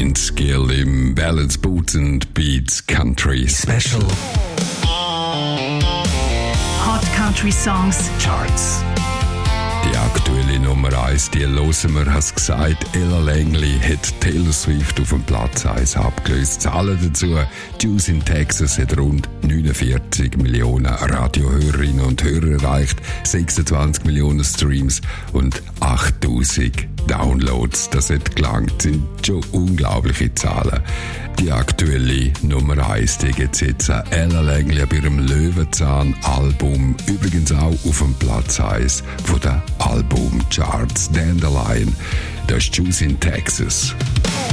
Vince Gill im Ballads, Boots and Beats Country Special. Hot Country Songs Charts. Die aktuelle Nummer 1, die hören wir, hast gesagt, Ella Langley hat Taylor Swift auf dem Platz 1 abgelöst. Zahlen dazu, Juice in Texas hat rund 49 Millionen Radiohörerinnen und Hörer erreicht, 26 Millionen Streams und 8000 Downloads. Das hat gelangt, das sind schon unglaubliche Zahlen. Die aktuelle Nummer 1, die geht jetzt an Ella Langley bei ihrem Löwenzahn-Album, übrigens auch auf dem Platz 1 von den Albumcharts. Dandelion, das ist Juice in Texas.